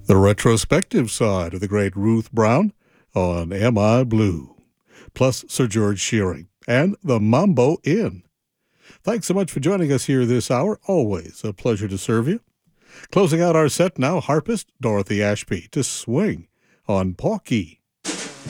The retrospective side of the great Ruth Brown on Am I Blue, plus Sir George Shearing and the Mambo Inn. Thanks so much for joining us here this hour. Always a pleasure to serve you. Closing out our set now, harpist Dorothy Ashby to swing on Pauky.